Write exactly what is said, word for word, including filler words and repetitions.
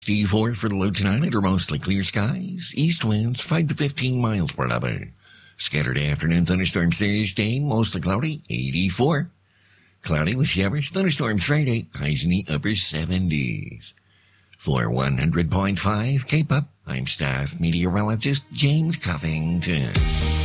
sixty-four for the low tonight under mostly clear skies. East winds five to fifteen miles per hour. Scattered afternoon thunderstorms Thursday, mostly cloudy, eighty-four. Cloudy with showers, thunderstorms Friday, highs in the upper seventies. For one hundred point five K-Pop, I'm staff meteorologist James Covington.